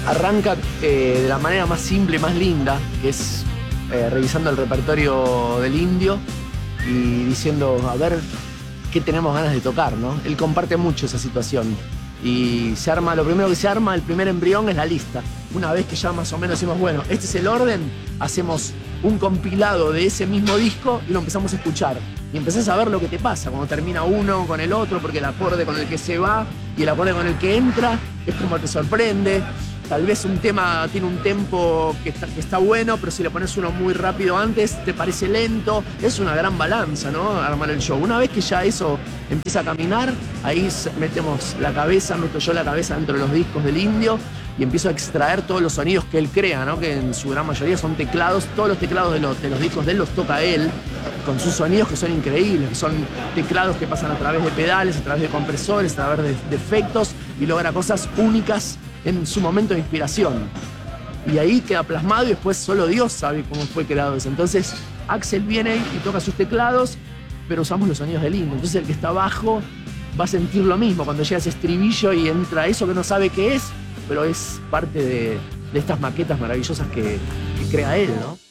Arranca de la manera más simple, más linda, que es revisando el repertorio del Indio y diciendo, a ver, qué tenemos ganas de tocar, ¿no? Él comparte mucho esa situación. Y se arma, lo primero que se arma, el primer embrión es la lista. Una vez que ya más o menos decimos, bueno, este es el orden, hacemos un compilado de ese mismo disco y lo empezamos a escuchar. Y empezás a ver lo que te pasa cuando termina uno con el otro, porque el acorde con el que se va y el acorde con el que entra es como te sorprende. Tal vez un tema tiene un tempo que está bueno, pero si le pones uno muy rápido antes, te parece lento. Es una gran balanza, ¿no? Armar el show. Una vez que ya eso empieza a caminar, ahí metemos la cabeza, meto yo la cabeza dentro de los discos del Indio y empiezo a extraer todos los sonidos que él crea, ¿no? Que en su gran mayoría son teclados. Todos los teclados de los discos de él los toca él, con sus sonidos que son increíbles, que son teclados que pasan a través de pedales, a través de compresores, a través de efectos, y logra cosas únicas en su momento de inspiración. Y ahí queda plasmado y después solo Dios sabe cómo fue creado eso. Entonces Axel viene y toca sus teclados, pero usamos los sonidos del Indio. Entonces el que está abajo va a sentir lo mismo cuando llega ese estribillo y entra eso que no sabe qué es, pero es parte de estas maquetas maravillosas que crea él, ¿no?